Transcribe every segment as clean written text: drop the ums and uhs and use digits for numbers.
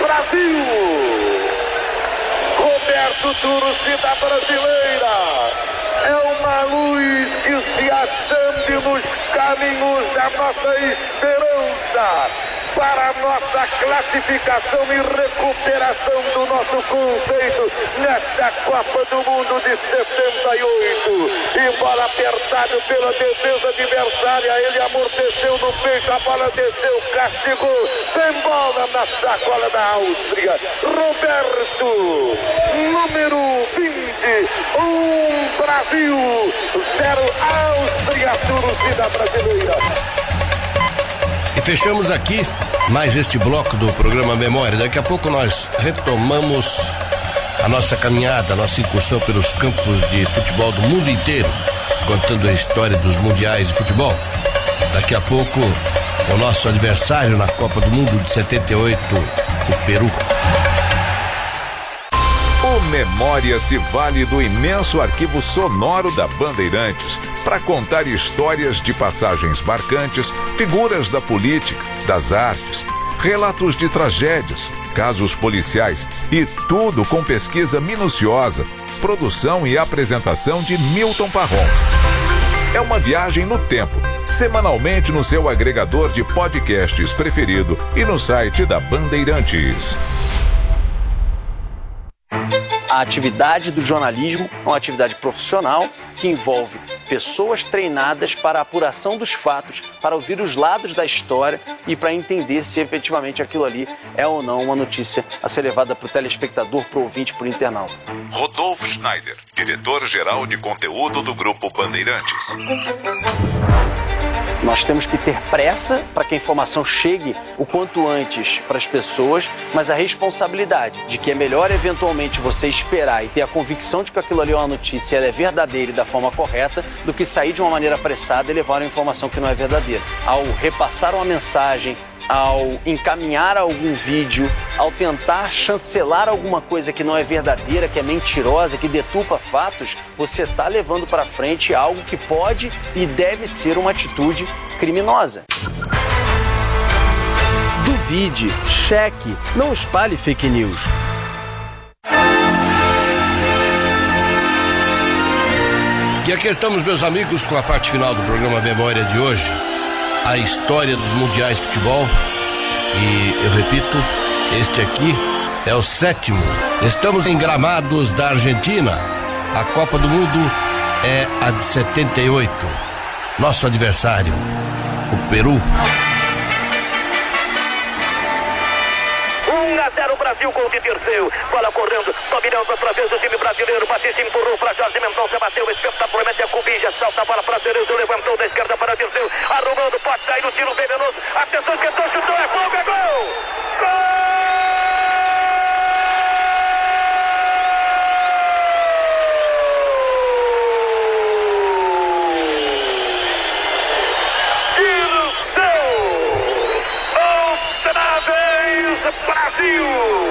Brasil! Roberto, torcida brasileira, é uma luz que se acende nos caminhos da nossa esperança para a nossa classificação e recuperação do nosso conceito nesta Copa do Mundo de 78. E bola apertado pela defesa adversária, ele amorteceu no peito, a bola desceu, castigou, tem bola na sacola da Áustria. Roberto, número 20, Brasil, 0 Áustria, torcida brasileira. E fechamos aqui mais este bloco do programa Memória. Daqui a pouco nós retomamos a nossa caminhada, a nossa incursão pelos campos de futebol do mundo inteiro, contando a história dos mundiais de futebol. Daqui a pouco o nosso adversário na Copa do Mundo de 78, o Peru. O Memória se vale do imenso arquivo sonoro da Bandeirantes para contar histórias de passagens marcantes, figuras da política, das artes, relatos de tragédias, casos policiais e tudo com pesquisa minuciosa, produção e apresentação de Milton Parron. É uma viagem no tempo, semanalmente no seu agregador de podcasts preferido e no site da Bandeirantes. A atividade do jornalismo é uma atividade profissional que envolve pessoas treinadas para a apuração dos fatos, para ouvir os lados da história e para entender se efetivamente aquilo ali é ou não uma notícia a ser levada para o telespectador, para o ouvinte, para o internauta. Rodolfo Schneider, diretor-geral de conteúdo do Grupo Bandeirantes. Nós temos que ter pressa para que a informação chegue o quanto antes para as pessoas, mas a responsabilidade de que é melhor eventualmente você esperar e ter a convicção de que aquilo ali é uma notícia, ela é verdadeira e da forma correta, do que sair de uma maneira apressada e levar uma informação que não é verdadeira. Ao repassar uma mensagem, ao encaminhar algum vídeo, ao tentar chancelar alguma coisa que não é verdadeira, que é mentirosa, que deturpa fatos, você está levando para frente algo que pode e deve ser uma atitude criminosa. Duvide, cheque, não espalhe fake news. E aqui estamos, meus amigos, com a parte final do programa Memória de hoje. A história dos mundiais de futebol. E eu repito, este aqui é o 7º. Estamos em Gramados da Argentina. A Copa do Mundo é a de 78. Nosso adversário, o Peru. 1-0 Brasil, gol de Dirceu, bola correndo, dominando outra vez o time brasileiro. Batista empurrou para Jorge Mendonça, bateu espetacularmente a Cubinha, salta a bola para Cerezo, levantou da esquerda para Dirceu, arrumando, pode sair no tiro venenoso, atenção, esquentou, chutou, é fogo, é gol! Gol! Brasil,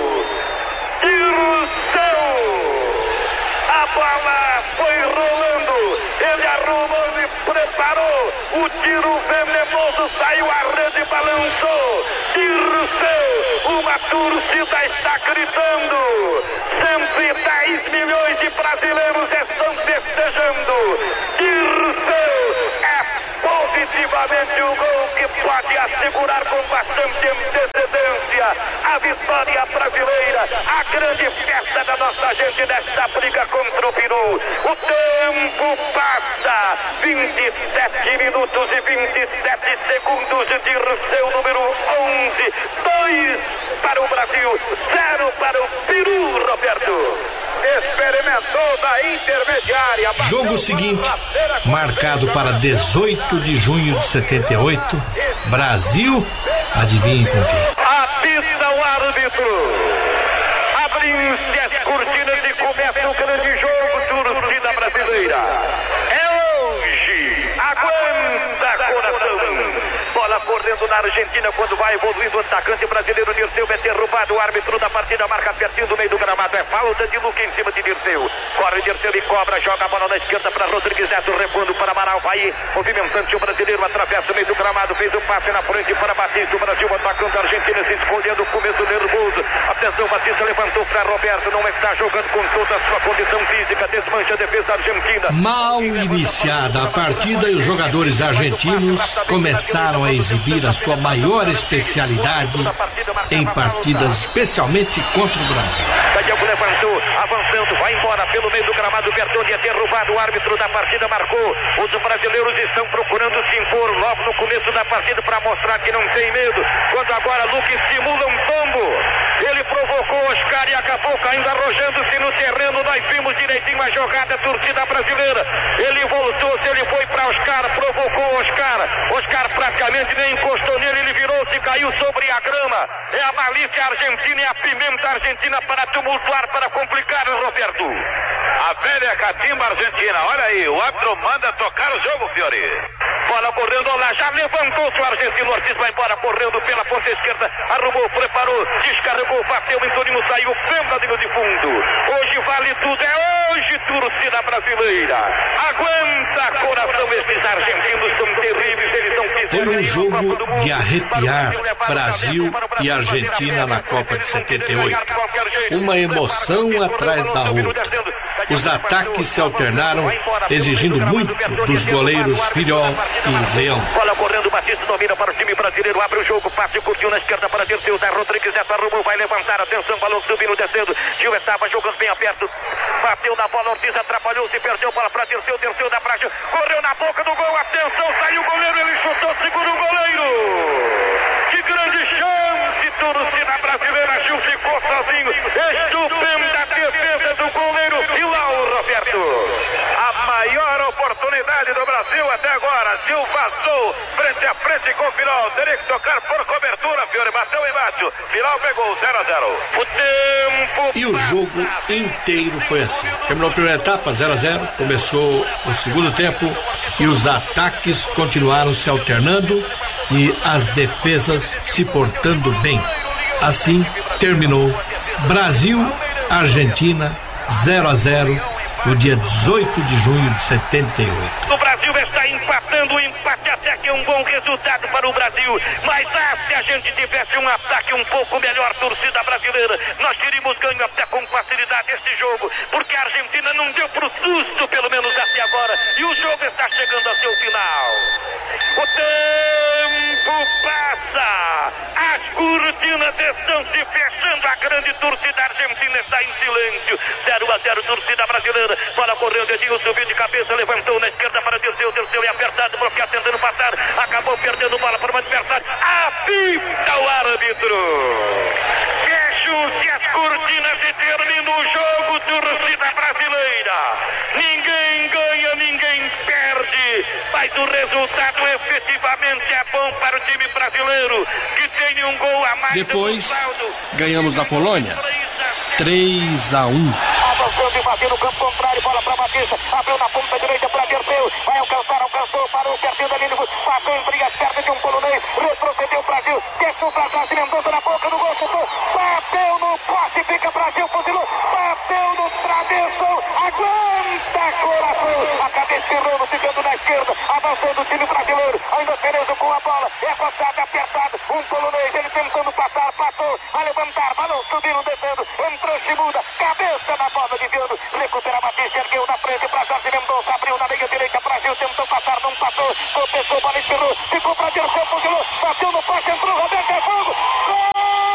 Dirceu, a bola foi rolando, ele arrumou e preparou, o tiro venenoso saiu, a rede balançou, Dirceu, uma torcida está gritando, 110 milhões de brasileiros estão festejando, Dirceu é positivamente o gol que pode assegurar com bastante antecedência a vitória brasileira, a grande festa da nossa gente nesta briga contra o Peru. O tempo passa, 27 minutos e 27 segundos de Dirceu, número 11, 2 para o Brasil, 0 para o Peru, Roberto. Experimentou da intermediária. Jogo seguinte, marcado para 18 de junho de 78, Brasil, adivinhem com quem? Apita o árbitro. Abriu-se as cortinas e começa o grande jogo, torcida brasileira. É hoje, aguenta coração. Bola correndo na Argentina quando vai evoluindo o atacante brasileiro. Dirceu é derrubado. O árbitro da partida marca pertinho do meio do gramado. É falta de Luque em cima de Dirceu. Corre Dirceu e cobra. Joga a bola na esquerda para Rodrigues Neto. Recuando para Amaral. Vai movimentante o brasileiro. Atravessa o meio do gramado. Fez o passe na frente para Batista. O Brasil atacando a Argentina se escolhendo. Começo nervoso. Atenção, Batista levantou para Roberto. Não está jogando com toda a sua condição física. Desmancha a defesa argentina. Mal iniciada a partida e os jogadores argentinos começaram a exibir a sua maior especialidade em partidas, especialmente contra o Brasil. Diego levantou, avançando, vai embora pelo meio do gramado. Bertoni é derrubado, o árbitro da partida marcou. Os brasileiros estão procurando se impor logo no começo da partida para mostrar que não tem medo. Quando agora Luque simula um tombo, ele provocou Oscar e acabou caindo, arrojando-se no terreno. Nós vimos direitinho a jogada, torcida brasileira. Ele voltou, se ele foi para Oscar, provocou Oscar. Oscar praticamente nem encostou nele, ele virou-se e caiu sobre a grama. É a malícia argentina e a pimenta argentina para tumultuar, para complicar, Roberto. A velha catimba argentina, olha aí, o árbitro manda tocar o jogo, Fiori. Bola correndo lá, já levantou-se o argentino. O Ortiz vai embora correndo pela ponta esquerda, arrumou, preparou, descarregou, bateu, o Antoninho saiu, pêndulo de fundo. Hoje vale tudo, é hoje, torcida brasileira. Aguenta, coração, esses argentinos são terríveis, eles são físicos. Foi um jogo de arrepiar Brasil e Argentina na Copa de 78. Uma emoção atrás da outra. Os ataques se alternaram, exigindo muito dos goleiros Filiol e Leão. Bola correndo, Batista domina para o time brasileiro, abre o jogo, passe, curtiu na esquerda para Dirceu, da Rodrigues Neto arrumou, vai levantar, atenção, balão subindo, descendo, Gil estava jogando bem aberto, bateu na bola, Ortiz atrapalhou-se, perdeu bola para Dirceu, Dirceu da praia, correu na boca do gol, atenção, saiu o goleiro, ele chutou, segura o goleiro. Que grande chance, torcida brasileira, Gil ficou sozinho, estupenda defesa do goleiro Filau, Roberto. A maior oportunidade do Brasil até agora, Gil vazou frente a frente com o Filau, teria que tocar por cobertura, Fiore, bateu embaixo, Filau pegou 0-0. O tempo... E o jogo inteiro foi assim. Terminou a primeira etapa, 0-0, começou o segundo tempo e os ataques continuaram se alternando e as defesas se portando bem. Assim terminou Brasil-Argentina 0-0 no dia 18 de junho de 78. O Brasil está empatando, o empate até que é um bom resultado para o Brasil, mas se a gente tivesse um ataque um pouco melhor, torcida brasileira, nós teríamos ganho até com facilidade este jogo, porque a Argentina não deu pro susto, pelo menos até agora, e o jogo está chegando ao seu final. O tempo passa, as cortinas estão se fechando, a grande torcida argentina está em silêncio. 0-0, torcida brasileira, bola correndo, Edinho subiu de cabeça, levantou na esquerda para Dirceu, Dirceu é apertado, bloqueado, tentando passar, acabou perdendo bola para o adversário, apita o árbitro. Fecham-se as cortinas e termina o jogo, torcida brasileira. Ninguém ganha, ninguém perde, mas o resultado efetivamente é bom para o time brasileiro, que tem um gol a mais. Depois, ganhamos da Polônia 3-1. Avançando e batendo no campo contrário, bola para Batista, abriu na ponta direita para Dirceu, vai alcançar, alcançou, parou, pertinho da linha, passou em briga certa de um polonês, retrocedeu o Brasil, desceu para trás, Mendonça na boca do gol, chutou, bateu no poste, fica Brasil, fuzilou, bateu no travesso, aguenta, coração, a cabeça errando, ficando na esquerda, avançando o time brasileiro, ainda Cerezo com a bola, é passado, apertado, um polonês, ele tentando passar, passou, a levantar, balão subindo, descendo, entrou Chimuda, cabeça na bola, desviando, recupera Batista, ergueu na frente para Jorge Mendonça, abriu na meia direita, Brasil tentou passar, não passou, tropeçou, bola espirrou, ficou para Dirceu, fuzilou, bateu no poste, entrou, Roberto, é fogo, gol!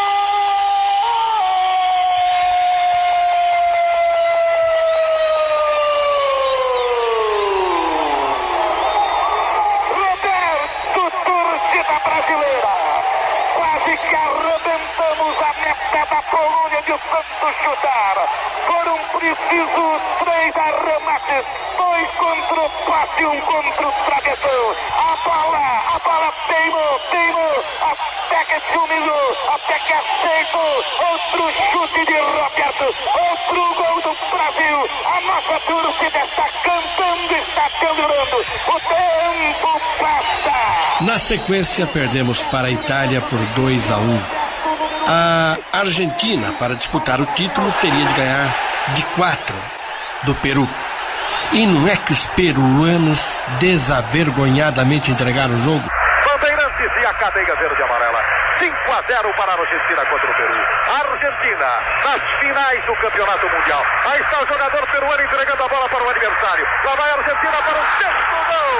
Roberto, torcida brasileira, quase que arrebentamos a meta da Polônia de tanto chutar. Foram precisos 3 arremates, 2 contra o poste, 1 contra o travessão. A bola teimou, até que se humilhou, até que aceitou. Outro chute de Roberto, outro gol do Brasil. A nossa torcida está cantando, está celebrando. O tempo Na sequência, perdemos para a Itália por 2-1. A Argentina, para disputar o título, teria de ganhar de 4 do Peru. E não é que os peruanos desavergonhadamente entregaram o jogo? Bandeirantes e a cadeia verde e amarela. 5-0 para a Argentina contra o Peru. A Argentina nas finais do Campeonato Mundial. Aí está o jogador peruano entregando a bola para o adversário. Lá vai a Argentina para o sexto gol.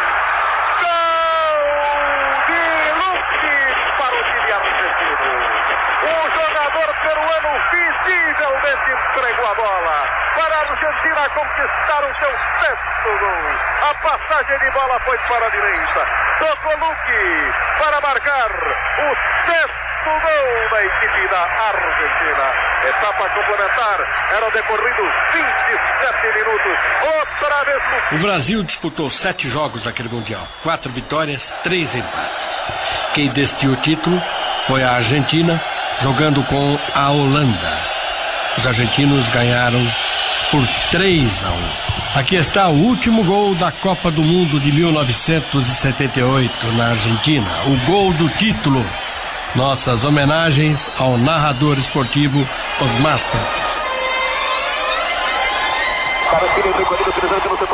Gol de Luque para o time argentino. O jogador peruano visivelmente entregou a bola para a Argentina conquistar o seu sexto gol. A passagem de bola foi para a direita. Tocou Luque para marcar o sexto gol da equipe da Argentina. Etapa complementar. Eram decorridos 27 minutos. Outra vez Luque. O Brasil disputou 7 jogos naquele Mundial. 4 vitórias, 3 empates. Quem decidiu o título foi a Argentina, jogando com a Holanda. Os argentinos ganharam por 3-1. Aqui está o último gol da Copa do Mundo de 1978 na Argentina. O gol do título. Nossas homenagens ao narrador esportivo Osmar Santos. Para o time recolhido, cruzando pelo